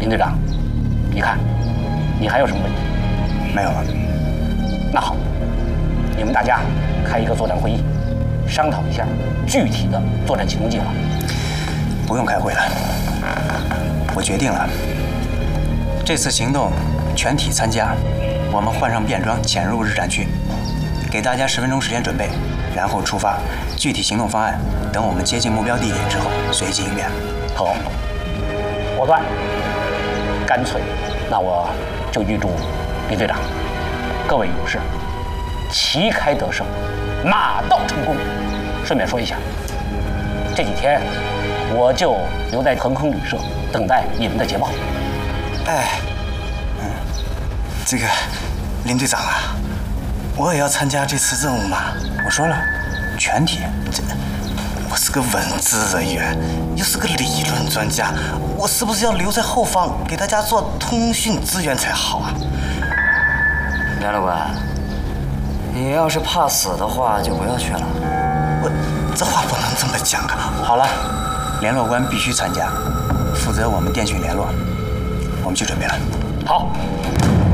林队长，你看，你还有什么问题？ 没有了。 那好，你们大家开一个作战会议，商讨一下具体的作战行动计划。 不用开会了，我决定了，这次行动全体参加，我们换上便装潜入日战区，给大家10分钟时间准备，然后出发。具体行动方案等我们接近目标地点之后随机应变。 好，果断，干脆。那我就预祝林队长、各位勇士旗开得胜，马到成功。顺便说一下，这几天我就留在腾空旅社，等待你们的捷报。 哎，这个林队长啊，我也要参加这次任务嘛。我说了，全体我是个文字人员，又是个理论专家，我是不是要留在后方给大家做通讯支援才好啊？ 梁教官，你要是怕死的话，就不要去了。 这话不能这么讲啊！好了，联络官必须参加，负责我们电讯联络。我们去准备了。 好。